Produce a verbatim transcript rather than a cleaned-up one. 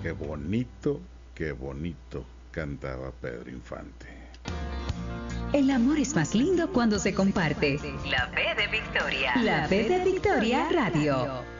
Qué bonito, qué bonito cantaba Pedro Infante. El amor es más lindo cuando se comparte. La P de Victoria. La P de Victoria Radio.